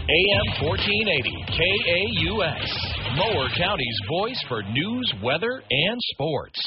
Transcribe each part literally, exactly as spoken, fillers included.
A M fourteen eighty K A U S, Mower County's voice for news, weather, and sports.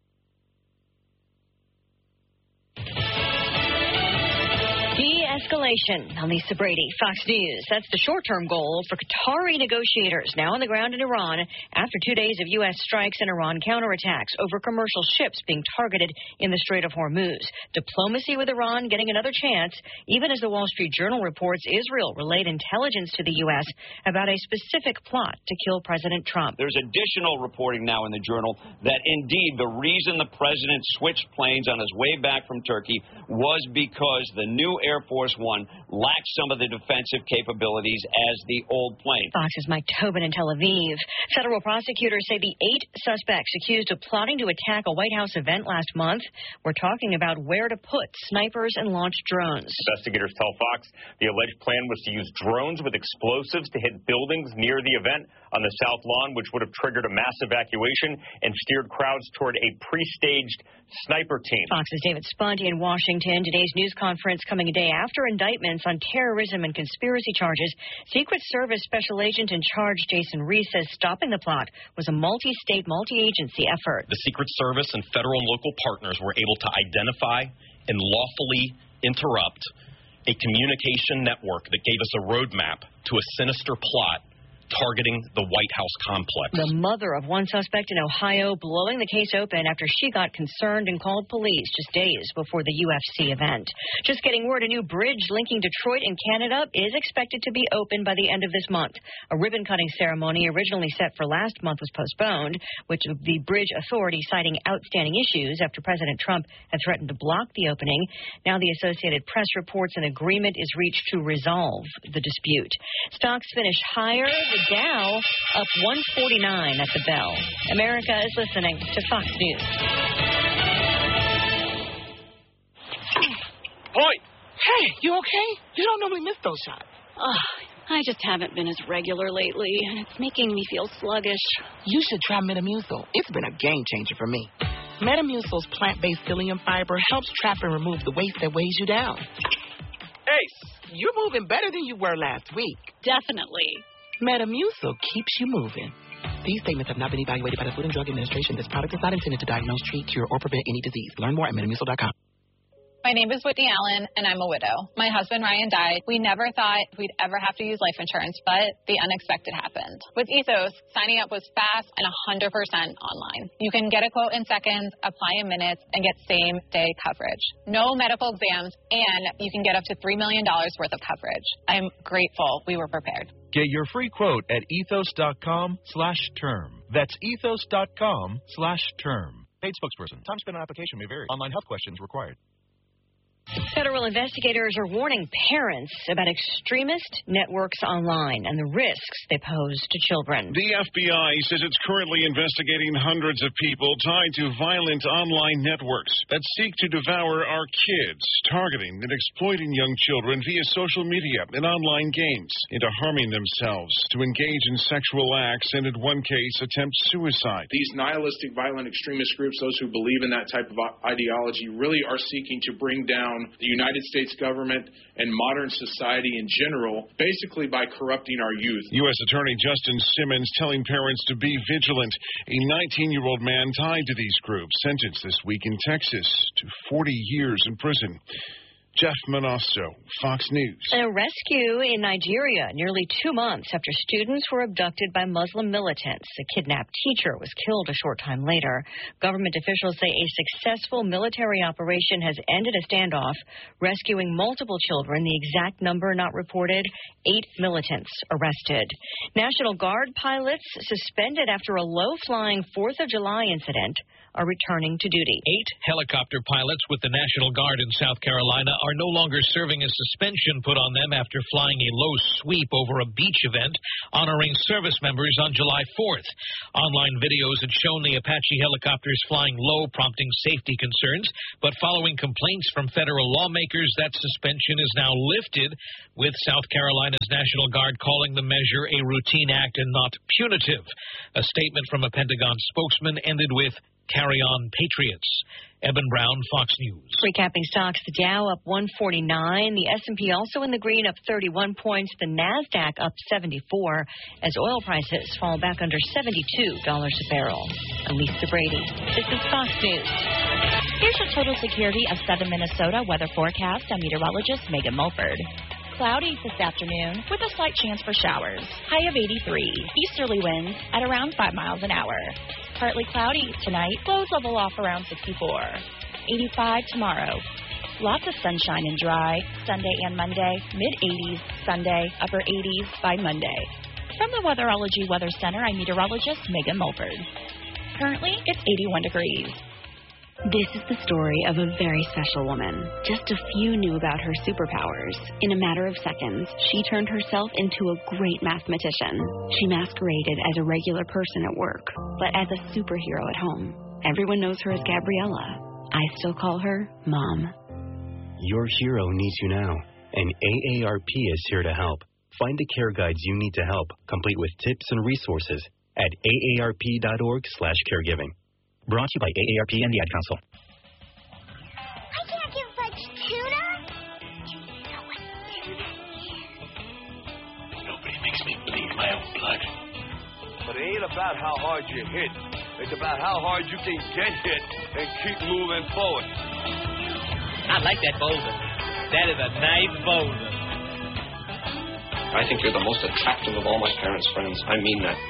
De-escalation. I'm Lisa Brady, Fox News. That's the short-term goal for Qatari negotiators now on the ground in Iran after two days of U S strikes and Iran counterattacks over commercial ships being targeted in the Strait of Hormuz. Diplomacy with Iran getting another chance, even as the Wall Street Journal reports Israel relayed intelligence to the U S about a specific plot to kill President Trump. There's additional reporting now in the Journal that indeed the reason the president switched planes on his way back from Turkey was because the new Air Force One lacks some of the defensive capabilities as the old plane. Fox's Mike Tobin in Tel Aviv. Federal prosecutors say the eight suspects accused of plotting to attack a White House event last month were talking about where to put snipers and launch drones. Investigators tell Fox the alleged plan was to use drones with explosives to hit buildings near the event on the South Lawn, which would have triggered a mass evacuation and steered crowds toward a pre-staged sniper team. Fox's David Spunty in Washington. Today's news conference coming a day after indictments on terrorism and conspiracy charges. Secret Service Special Agent in charge Jason Reese says stopping the plot was a multi-state, multi-agency effort. The Secret Service and federal and local partners were able to identify and lawfully interrupt a communication network that gave us a roadmap to a sinister plot targeting the White House complex. The mother of one suspect in Ohio blowing the case open after she got concerned and called police just days before the U F C event. Just getting word a new bridge linking Detroit and Canada is expected to be open by the end of this month. A ribbon-cutting ceremony originally set for last month was postponed, which the Bridge Authority citing outstanding issues after President Trump had threatened to block the opening. Now the Associated Press reports an agreement is reached to resolve the dispute. Stocks finished higher. The Dow up one forty-nine at the bell. America is listening to Fox News. Point. Hey, you okay? You don't normally miss those shots. Oh, I just haven't been as regular lately, and it's making me feel sluggish. You should try Metamucil. It's been a game changer for me. Metamucil's plant-based psyllium fiber helps trap and remove the waste that weighs you down. Ace, you're moving better than you were last week. Definitely. Metamucil keeps you moving. These statements have not been evaluated by the Food and Drug Administration. This product is not intended to diagnose, treat, cure, or prevent any disease. Learn more at metamucil dot com. My name is Whitney Allen, and I'm a widow. My husband, Ryan, died. We never thought we'd ever have to use life insurance, but the unexpected happened. With Ethos, signing up was fast and one hundred percent online. You can get a quote in seconds, apply in minutes, and get same-day coverage. No medical exams, and you can get up to three million dollars worth of coverage. I'm grateful we were prepared. Get your free quote at ethos.com slash term. That's ethos.com slash term. Paid spokesperson. Time spent on application may vary. Online health questions required. Federal investigators are warning parents about extremist networks online and the risks they pose to children. The F B I says it's currently investigating hundreds of people tied to violent online networks that seek to devour our kids, targeting and exploiting young children via social media and online games into harming themselves, to engage in sexual acts, and in one case, attempt suicide. These nihilistic violent extremist groups, those who believe in that type of ideology, really are seeking to bring down the United States government and modern society in general, basically by corrupting our youth. U S Attorney Justin Simmons telling parents to be vigilant. A nineteen-year-old man tied to these groups sentenced this week in Texas to forty years in prison. Jeff Manasso, Fox News. A rescue in Nigeria nearly two months after students were abducted by Muslim militants. A kidnapped teacher was killed a short time later. Government officials say a successful military operation has ended a standoff, rescuing multiple children, the exact number not reported. Eight militants arrested. National Guard pilots suspended after a low-flying fourth of July incident are returning to duty. Eight helicopter pilots with the National Guard in South Carolina are no longer serving a suspension put on them after flying a low sweep over a beach event honoring service members on July fourth. Online videos had shown the Apache helicopters flying low, prompting safety concerns, but following complaints from federal lawmakers, that suspension is now lifted, with South Carolina's National Guard calling the measure a routine act and not punitive. A statement from a Pentagon spokesman ended with, Carry on, Patriots. Eben Brown, Fox News. Recapping stocks, the Dow up one forty-nine, the S and P also in the green up thirty-one points, the NASDAQ up seventy-four as oil prices fall back under seventy-two dollars a barrel. I'm Lisa Brady. This is Fox News. Here's your total security of Southern Minnesota weather forecast. I'm meteorologist Megan Mulford. Cloudy this afternoon with a slight chance for showers. High of eighty-three. Easterly winds at around five miles an hour. Partly cloudy tonight. Lows level off around sixty-four. eighty-five tomorrow. Lots of sunshine and dry. Sunday and Monday. mid-eighties. Sunday. Upper eighties by Monday. From the Weatherology Weather Center, I'm meteorologist Megan Mulford. Currently, it's eighty-one degrees. This is the story of a very special woman. Just a few knew about her superpowers. In a matter of seconds, she turned herself into a great mathematician. She masqueraded as a regular person at work, but as a superhero at home. Everyone knows her as Gabriella. I still call her Mom. Your hero needs you now, and A A R P is here to help. Find the care guides you need to help, complete with tips and resources at A A R P dot org slash caregiving. Brought to you by A A R P and the Ad Council. I can't give Fudge tuna. Do you know what tuna is? Nobody makes me bleed my own blood. But it ain't about how hard you hit. It's about how hard you can get hit and keep moving forward. I like that boulder. That is a nice boulder. I think you're the most attractive of all my parents' friends. I mean that.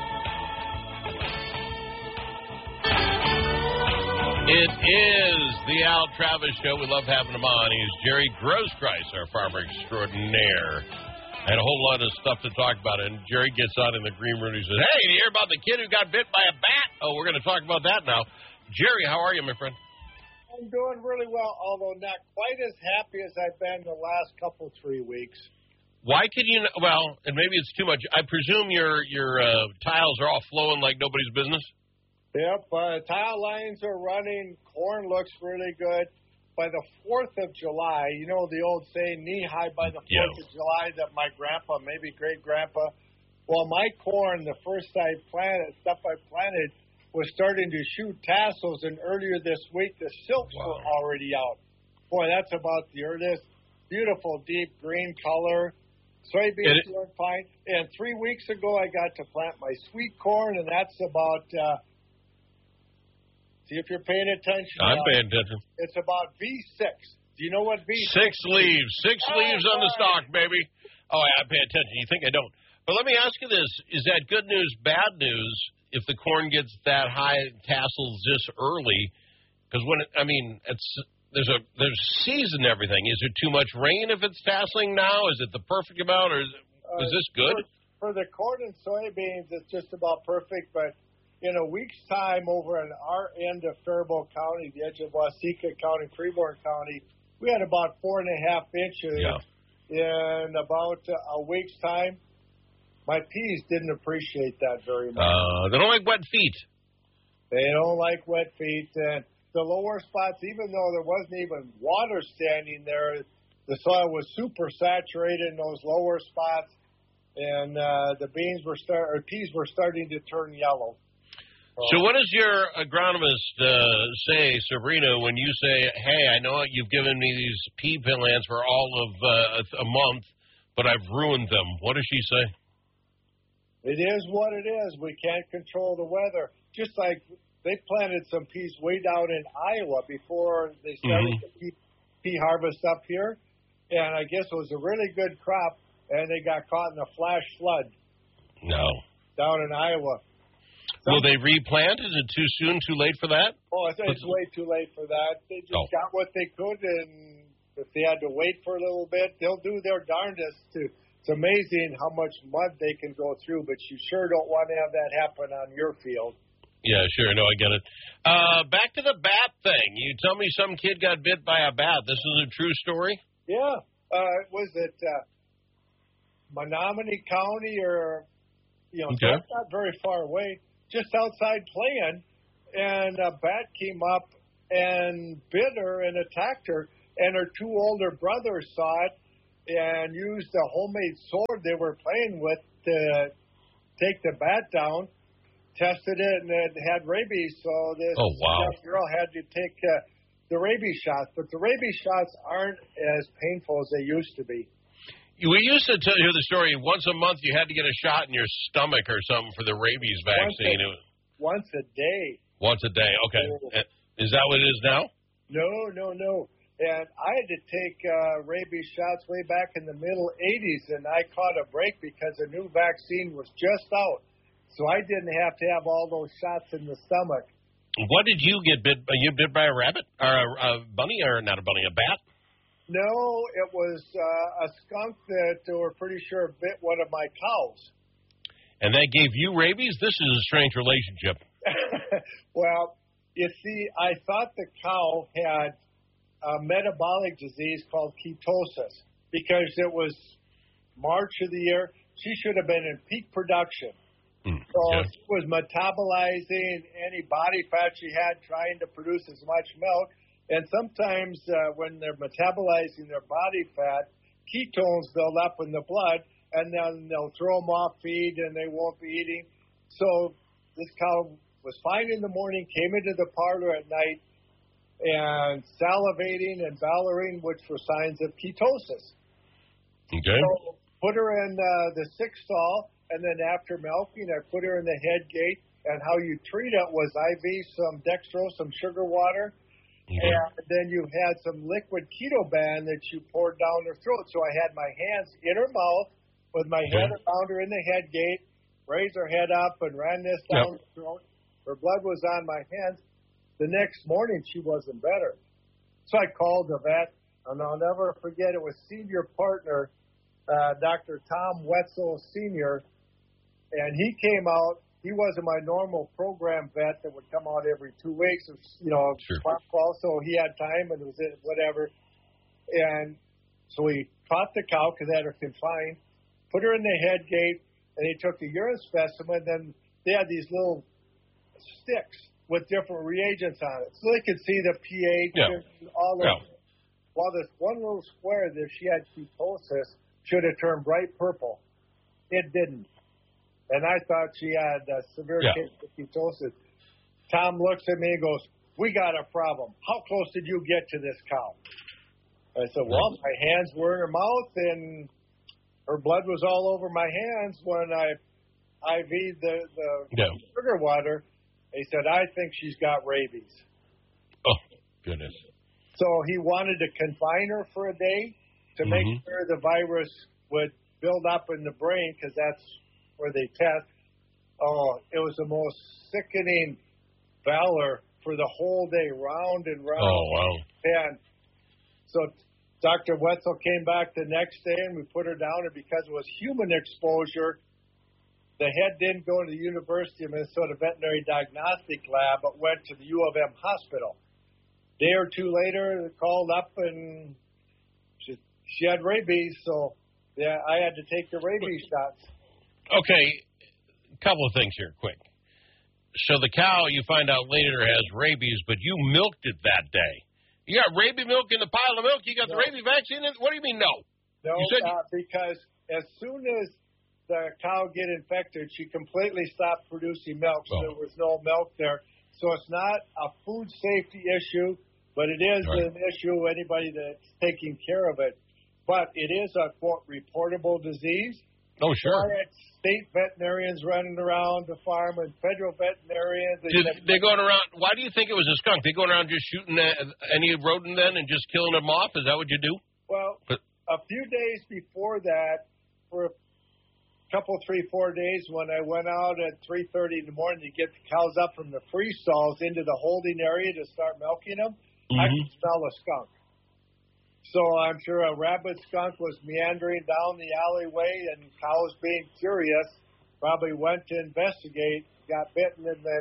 It is the Al Travis Show. We love having him on. He's Jerry Grosskreis, our farmer extraordinaire. Had a whole lot of stuff to talk about, and Jerry gets on in the green room and he says, hey, did you hear about the kid who got bit by a bat? Oh, we're going to talk about that now. Jerry, how are you, my friend? I'm doing really well, although not quite as happy as I've been the last couple, three weeks. Why could you, well, and maybe it's too much. I presume your, your uh, tiles are all flowing like nobody's business? Yep, uh, tile lines are running. Corn looks really good. By the fourth of July, you know the old saying, knee high by the fourth yeah. of July, that my grandpa, maybe great-grandpa, well, my corn, the first I planted, stuff I planted, was starting to shoot tassels, and earlier this week, the silks wow. were already out. Boy, that's about the earliest. Beautiful, deep green color. Soybeans doing fine. And three weeks ago, I got to plant my sweet corn, and that's about... Uh, See if you're paying attention. I'm uh, paying attention. It's about V six. Do you know what V six Six is? leaves. Six oh, leaves on the stalk, baby. Oh, yeah, I pay attention. You think I don't. But let me ask you this. Is that good news, bad news, if the corn gets that high tassels this early? Because when, it, I mean, it's there's a there's season and everything. Is there too much rain if it's tasseling now? Is it the perfect amount, or is, uh, is this good? For, for the corn and soybeans, it's just about perfect, but in a week's time, over on our end of Faribault County, the edge of Waseca County, Freeborn County, we had about four and a half inches. Yeah. In about a week's time, my peas didn't appreciate that very much. Uh, they don't like wet feet. They don't like wet feet. And the lower spots, even though there wasn't even water standing there, the soil was super saturated in those lower spots, and uh, the beans were start or peas were starting to turn yellow. So what does your agronomist uh, say, Sabrina, when you say, hey, I know you've given me these pea plants for all of uh, a month, but I've ruined them? What does she say? It is what it is. We can't control the weather. Just like they planted some peas way down in Iowa before they started mm-hmm. the pea, pea harvest up here, and I guess it was a really good crop, and they got caught in a flash flood. No. Down in Iowa. Will they replant? Is it too soon, too late for that? Oh, it's, it's way too late for that. They just oh. got what they could, and if they had to wait for a little bit, they'll do their darndest to. It's amazing how much mud they can go through, but you sure don't want to have that happen on your field. Yeah, sure. No, I get it. Uh, back to the bat thing. You tell me some kid got bit by a bat. This is a true story? Yeah. Uh, was it uh, Menominee County or, you know, okay. that's not very far away. Just outside playing, and a bat came up and bit her and attacked her, and her two older brothers saw it and used a homemade sword they were playing with to take the bat down. tested it, and it had rabies. So this Oh, wow. young girl had to take uh, the rabies shots. But the rabies shots aren't as painful as they used to be. We used to tell, hear the story, once a month you had to get a shot in your stomach or something for the rabies vaccine. Once a, once a day. Once a day, okay. Oh. Is that what it is now? No, no, no. And I had to take uh, rabies shots way back in the middle eighties, and I caught a break because a new vaccine was just out. So I didn't have to have all those shots in the stomach. What did you get bit? You bit by a rabbit? Or a, a bunny? Or not a bunny, a bat? No, it was uh, a skunk that we're pretty sure bit one of my cows. And that gave you rabies? This is a strange relationship. Well, you see, I thought the cow had a metabolic disease called ketosis because it was March of the year. She should have been in peak production. Mm, so yeah. She was metabolizing any body fat she had, trying to produce as much milk. And sometimes uh, when they're metabolizing their body fat, ketones build up in the blood, and then they'll throw them off feed, and they won't be eating. So this cow was fine in the morning, came into the parlor at night, and salivating and bellowing, which were signs of ketosis. Okay. So put her in uh, the sick stall, and then after milking, I put her in the head gate, and how you treat it was I V some dextrose, some sugar water, mm-hmm. and then you had some liquid Ketoban that you poured down her throat. So I had my hands in her mouth with my head okay. around her in the head gate, raised her head up, and ran this down yep. her throat. Her blood was on my hands. The next morning, she wasn't better. So I called the vet, and I'll never forget, it was senior partner, uh, Doctor Tom Wetzel Senior, and he came out. He wasn't my normal program vet that would come out every two weeks, you know, sure. so he had time, and it was whatever. And so he caught the cow because they had her confined, put her in the head gate, and he took a urine specimen. Then they had these little sticks with different reagents on it, so they could see the pH yeah. and all of yeah. it. While this one little square that she had ketosis should have turned bright purple, it didn't. And I thought she had a severe yeah. case of ketosis. Tom looks at me and goes, "We got a problem. How close did you get to this cow?" I said, "Well, my hands were in her mouth, and her blood was all over my hands when I I V'd the, the yeah. sugar water." He said, "I think she's got rabies." Oh, goodness. So he wanted to confine her for a day to mm-hmm. make sure the virus would build up in the brain, because that's where they test. Oh, it was the most sickening valor for the whole day, round and round. Oh, wow. And so Doctor Wetzel came back the next day, and we put her down, and because it was human exposure, the head didn't go to the University of Minnesota Veterinary Diagnostic Lab, but went to the U of M hospital. A day or two later, they called up, and she, she had rabies, so yeah, I had to take the rabies shots. Okay, a couple of things here, quick. So the cow, you find out later, has rabies, but you milked it that day. You got rabies milk in the pile of milk? You got no. the rabies vaccine in it? What do you mean, no? No, you said uh, you... because as soon as the cow get infected, she completely stopped producing milk, so oh. there was no milk there. So it's not a food safety issue, but it is right. an issue anybody that's taking care of it. But it is a, quote, reportable disease. Oh, sure. State veterinarians running around the farm and federal veterinarians. Did, they going around, why do you think it was a skunk? They going around just shooting any rodent then and just killing them off? Is that what you do? Well, but, a few days before that, for a couple, three, four days, when I went out at three thirty in the morning to get the cows up from the free stalls into the holding area to start milking them, mm-hmm. I could smell a skunk. So I'm sure a rabid skunk was meandering down the alleyway, and cows, being curious, probably went to investigate, got bitten, and then...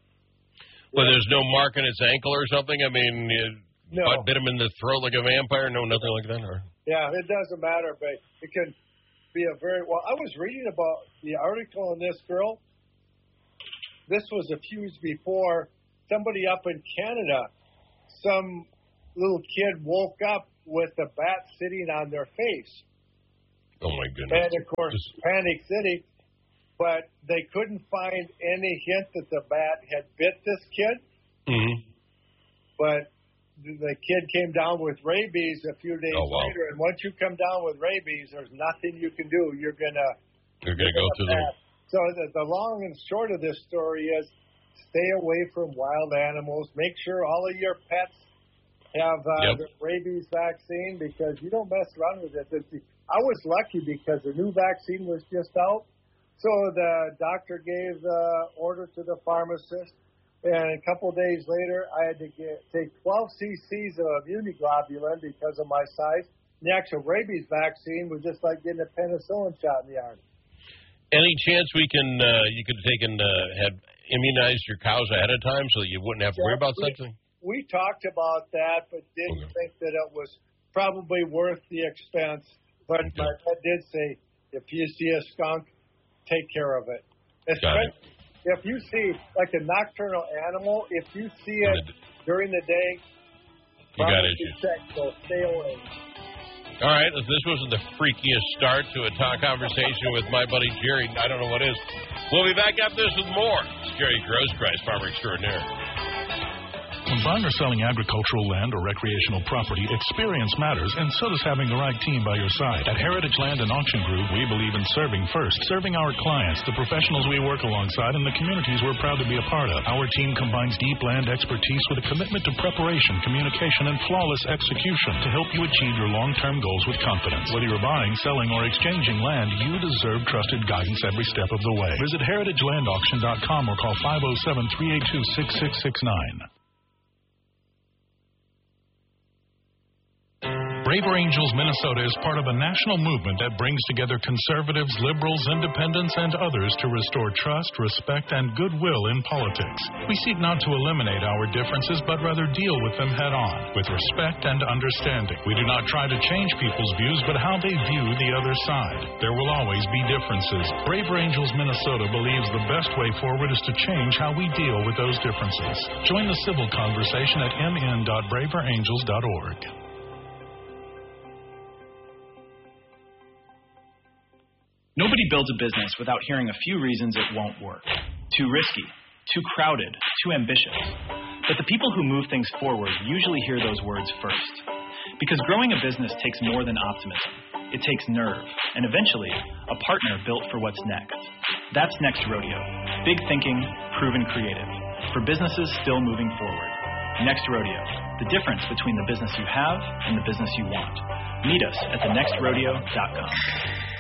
Well, there's no mark on its ankle or something? I mean, you no. bit him in the throat like a vampire? No, nothing like that? Or? Yeah, it doesn't matter, but it can be a very... Well, I was reading about the article on this girl. This was a few years before. Somebody up in Canada, some little kid woke up with a bat sitting on their face. Oh, my goodness. And, of course, Panic City. but they couldn't find any hint that the bat had bit this kid. Mm-hmm. But the kid came down with rabies a few days oh, wow. later, and once you come down with rabies, there's nothing you can do. You're gonna you're gonna go through the. So the, the long and short of this story is, stay away from wild animals. Make sure all of your pets have uh, yep. the rabies vaccine, because you don't mess around with it. I was lucky because the new vaccine was just out, so the doctor gave the order to the pharmacist. And a couple of days later, I had to get, take twelve cc's of immunoglobulin because of my size. The actual rabies vaccine was just like getting a penicillin shot in the arm. Any chance we can, uh, you could have taken, uh, had immunized your cows ahead of time so that you wouldn't have to yeah, worry about we, something? We talked about that, but didn't okay. think that it was probably worth the expense. But okay. my dad did say, if you see a skunk, take care of it. Especially if you see, like a nocturnal animal, if you see it during the day, you got issues. Check, so stay away. All right, if this wasn't the freakiest start to a talk conversation with my buddy Jerry, I don't know what is. We'll be back after this with more. It's Jerry Grosskreis, Farmer Extraordinaire. When buying or selling agricultural land or recreational property, experience matters, and so does having the right team by your side. At Heritage Land and Auction Group, we believe in serving first, serving our clients, the professionals we work alongside, and the communities we're proud to be a part of. Our team combines deep land expertise with a commitment to preparation, communication, and flawless execution to help you achieve your long-term goals with confidence. Whether you're buying, selling, or exchanging land, you deserve trusted guidance every step of the way. Visit heritage land auction dot com or call five oh seven, three eight two, six six six nine. Braver Angels Minnesota is part of a national movement that brings together conservatives, liberals, independents, and others to restore trust, respect, and goodwill in politics. We seek not to eliminate our differences, but rather deal with them head-on, with respect and understanding. We do not try to change people's views, but how they view the other side. There will always be differences. Braver Angels Minnesota believes the best way forward is to change how we deal with those differences. Join the civil conversation at m n dot braver angels dot org. Nobody builds a business without hearing a few reasons it won't work. Too risky, too crowded, too ambitious. But the people who move things forward usually hear those words first. Because growing a business takes more than optimism. It takes nerve, and eventually, a partner built for what's next. That's Next Rodeo. Big thinking, proven creative. For businesses still moving forward. Next Rodeo. The difference between the business you have and the business you want. Meet us at the next rodeo dot com.